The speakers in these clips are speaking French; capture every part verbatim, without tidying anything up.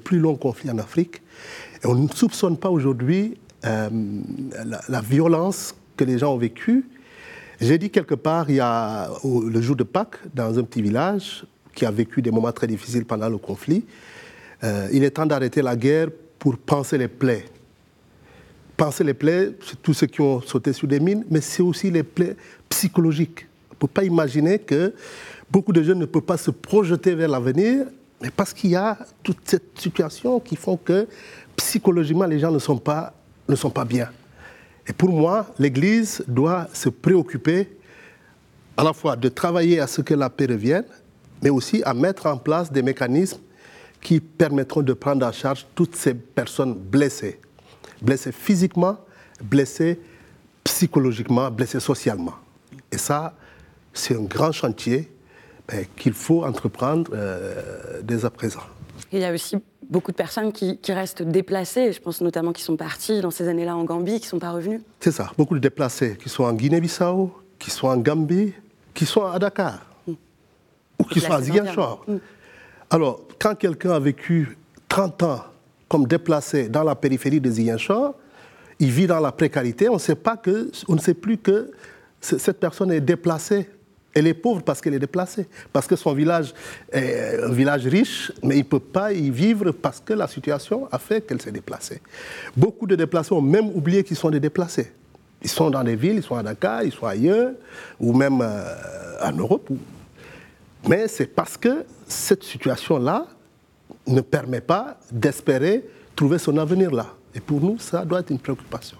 plus longs conflits en Afrique. Et on ne soupçonne pas aujourd'hui euh, la, la violence que les gens ont vécue. J'ai dit quelque part, il y a au, le jour de Pâques, dans un petit village qui a vécu des moments très difficiles pendant le conflit, euh, il est temps d'arrêter la guerre pour panser les plaies. Panser les plaies, c'est tous ceux qui ont sauté sur des mines, mais c'est aussi les plaies psychologiques. On ne peut pas imaginer que beaucoup de jeunes ne peuvent pas se projeter vers l'avenir, mais parce qu'il y a toute cette situation qui font que psychologiquement, les gens ne sont pas, ne sont pas bien. Et pour moi, l'Église doit se préoccuper à la fois de travailler à ce que la paix revienne, mais aussi à mettre en place des mécanismes qui permettront de prendre en charge toutes ces personnes blessées. Blessées physiquement, blessées psychologiquement, blessées socialement. Et ça, c'est un grand chantier ben, qu'il faut entreprendre euh, dès à présent. Il y a aussi beaucoup de personnes qui, qui restent déplacées, je pense notamment qui sont partis dans ces années-là en Gambie, qui ne sont pas revenus. C'est ça, beaucoup de déplacés qui sont en Guinée-Bissau, qui sont en Gambie, qui sont à Dakar, mmh. ou qui sont à Ziguinchor. Mmh. Alors, quand quelqu'un a vécu trente ans comme déplacé dans la périphérie de Ziguinchor, il vit dans la précarité, on ne sait pas que, on ne sait plus que cette personne est déplacée. Elle est pauvre parce qu'elle est déplacée, parce que son village est un village riche, mais il ne peut pas y vivre parce que la situation a fait qu'elle s'est déplacée. Beaucoup de déplacés ont même oublié qu'ils sont des déplacés. Ils sont dans des villes, ils sont à Dakar, ils sont ailleurs, ou même euh, en Europe. Mais c'est parce que cette situation-là ne permet pas d'espérer trouver son avenir là. Et pour nous, ça doit être une préoccupation.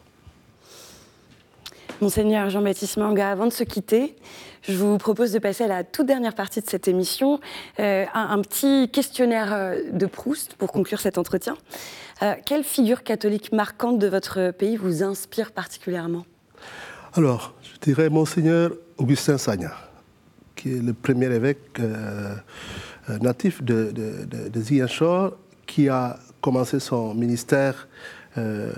Monseigneur Jean-Baptiste Manga, avant de se quitter, je vous propose de passer à la toute dernière partie de cette émission, euh, un, un petit questionnaire de Proust pour conclure cet entretien. Euh, quelle figure catholique marquante de votre pays vous inspire particulièrement ? Alors, je dirais Monseigneur Augustin Sagna, qui est le premier évêque euh, natif de, de, de, de Ziguinchor, qui a commencé son ministère Euh,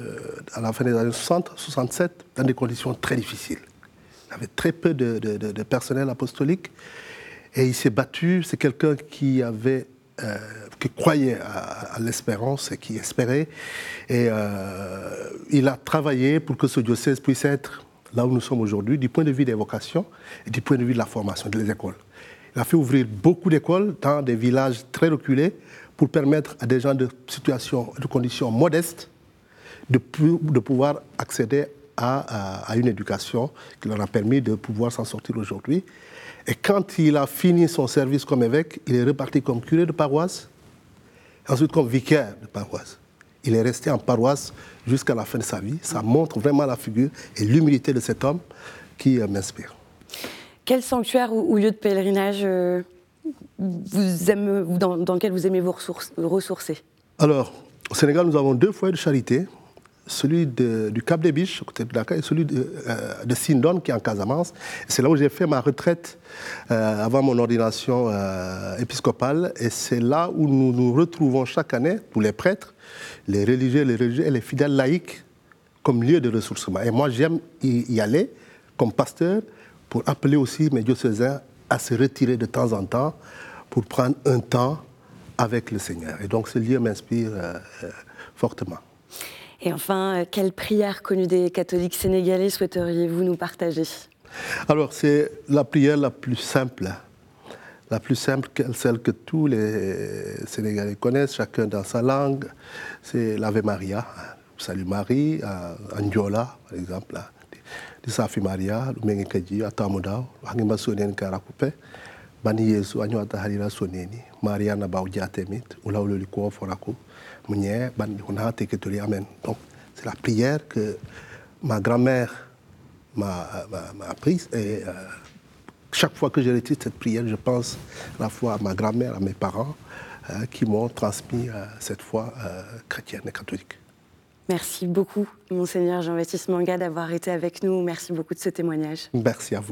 à la fin des années soixante, soixante-sept, dans des conditions très difficiles. Il y avait très peu de, de, de, de personnel apostolique et il s'est battu. C'est quelqu'un qui avait, euh, qui croyait à, à l'espérance et qui espérait. Et euh, il a travaillé pour que ce diocèse puisse être là où nous sommes aujourd'hui, du point de vue des vocations et du point de vue de la formation des écoles. Il a fait ouvrir beaucoup d'écoles dans des villages très reculés pour permettre à des gens de situations, de conditions modestes de, de pouvoir accéder à, à, à une éducation qui leur a permis de pouvoir s'en sortir aujourd'hui. Et quand il a fini son service comme évêque, il est reparti comme curé de paroisse, ensuite comme vicaire de paroisse. Il est resté en paroisse jusqu'à la fin de sa vie. Ça montre vraiment la figure et l'humilité de cet homme qui euh, m'inspire. Quel sanctuaire ou, ou lieu de pèlerinage euh... Vous aimez, dans, dans lequel vous aimez vous ressource, ressourcer? Alors, au Sénégal, nous avons deux foyers de charité, celui de, du Cap des Biches, à côté de Dakar, et celui de, euh, de Sindon, qui est en Casamance. C'est là où j'ai fait ma retraite euh, avant mon ordination euh, épiscopale, et c'est là où nous nous retrouvons chaque année, tous les prêtres, les religieux, les religieux et les fidèles laïcs, comme lieu de ressourcement. Et moi, j'aime y, y aller comme pasteur pour appeler aussi mes diocésains à se retirer de temps en temps pour prendre un temps avec le Seigneur. Et donc ce lieu m'inspire euh, euh, fortement. Et enfin, quelle prière connue des catholiques sénégalais souhaiteriez-vous nous partager? Alors c'est la prière la plus simple, la plus simple, celle que tous les Sénégalais connaissent, chacun dans sa langue, c'est l'Ave Maria. Salut Marie, en Ndiola par exemple. Di Safi Maria, Lumengi Kaji, Atamudao, Hangima Sonen Karakupe, Bani Yesu, Anyuata Harira Soneni, Mariana Baoudiatemit, Oulaouliko Foraku, Mounier, Bani Hunate Keturi, Amen. Donc, c'est la prière que ma grand-mère m'a, m'a, m'a apprise. Et euh, chaque fois que je récite cette prière, je pense à la fois à ma grand-mère, à mes parents, euh, qui m'ont transmis euh, cette foi euh, chrétienne et catholique. Merci beaucoup, Monseigneur Jean-Baptiste Manga, d'avoir été avec nous. Merci beaucoup de ce témoignage. Merci à vous.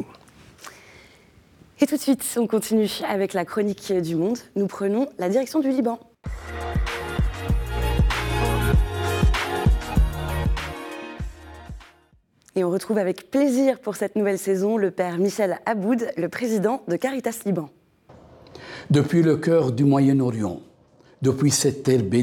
Et tout de suite, on continue avec la chronique du monde. Nous prenons la direction du Liban. Et on retrouve avec plaisir pour cette nouvelle saison le père Michel Aboud, le président de Caritas Liban. Depuis le cœur du Moyen-Orient, depuis cette terre bénie.